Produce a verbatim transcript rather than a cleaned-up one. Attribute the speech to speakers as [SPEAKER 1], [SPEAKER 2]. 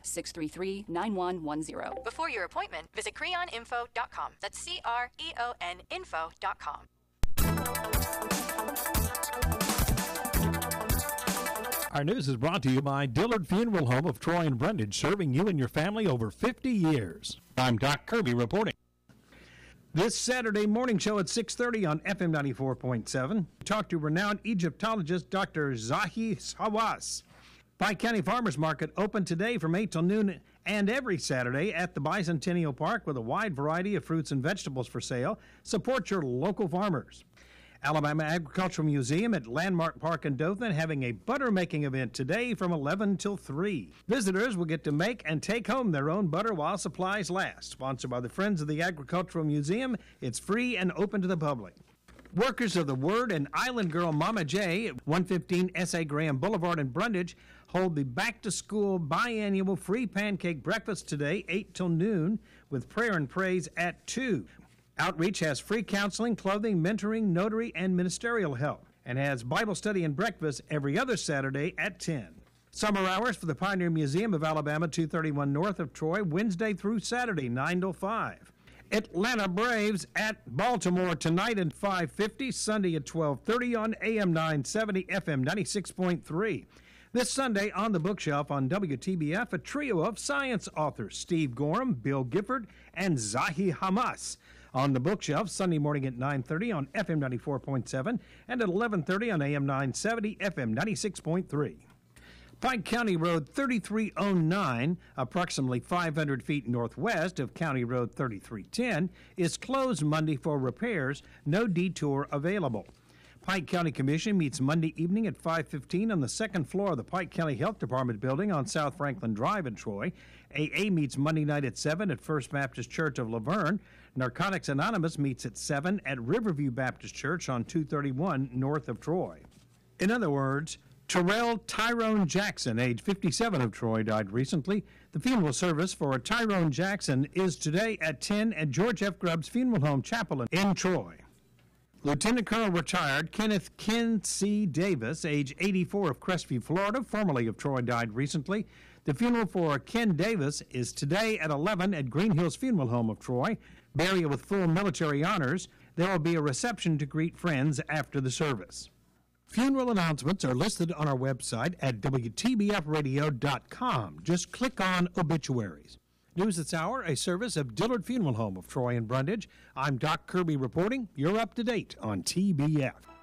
[SPEAKER 1] six three three, nine one one zero.
[SPEAKER 2] Before your appointment, visit creon info dot com. That's C R E O N info dot com.
[SPEAKER 3] Our news is brought to you by Dillard Funeral Home of Troy and Brundage, serving you and your family over fifty years. I'm Doc Kirby reporting. This Saturday morning show at six thirty on F M ninety-four point seven. Talk to renowned Egyptologist Doctor Zahi Hawass. Pike County Farmers Market open today from eight till noon and every Saturday at the Bicentennial Park with a wide variety of fruits and vegetables for sale. Support your local farmers. Alabama Agricultural Museum at Landmark Park in Dothan having a butter making event today from eleven till three. Visitors will get to make and take home their own butter while supplies last. Sponsored by the Friends of the Agricultural Museum, it's free and open to the public. Workers of the Word and Island Girl Mama J at one fifteen S A Graham Boulevard in Brundage hold the back-to-school biannual free pancake breakfast today, eight till noon, with prayer and praise at two. Outreach has free counseling, clothing, mentoring, notary, and ministerial help, and has Bible study and breakfast every other Saturday at ten. Summer hours for the Pioneer Museum of Alabama, two thirty-one north of Troy, Wednesday through Saturday, nine till five. Atlanta Braves at Baltimore tonight at five fifty, Sunday at twelve thirty on A M nine seventy, F M ninety-six point three. This Sunday on the bookshelf on W T B F, a trio of science authors, Steve Gorham, Bill Gifford, and Zahi Hawass. On the bookshelf, Sunday morning at nine thirty on F M ninety-four point seven and at eleven thirty on A M nine seventy, F M ninety-six point three. Pike County Road thirty-three oh nine, approximately five hundred feet northwest of County Road thirty-three ten, is closed Monday for repairs. No detour available. Pike County Commission meets Monday evening at five fifteen on the second floor of the Pike County Health Department building on South Franklin Drive in Troy. A A meets Monday night at seven at First Baptist Church of Laverne. Narcotics Anonymous meets at seven at Riverview Baptist Church on two thirty-one north of Troy. In other words, Terrell Tyrone Jackson, age fifty-seven, of Troy, died recently. The funeral service for Tyrone Jackson is today at ten at George F. Grubbs Funeral Home Chapel in Troy. Lieutenant Colonel retired Kenneth Ken C. Davis, age eighty-four, of Crestview, Florida, formerly of Troy, died recently. The funeral for Ken Davis is today at eleven at Green Hills Funeral Home of Troy. Burial with full military honors. There will be a reception to greet friends after the service. Funeral announcements are listed on our website at W T B F radio dot com. Just click on obituaries. News this hour, a service of Dillard Funeral Home of Troy and Brundage. I'm Doc Kirby reporting. You're up to date on T B F.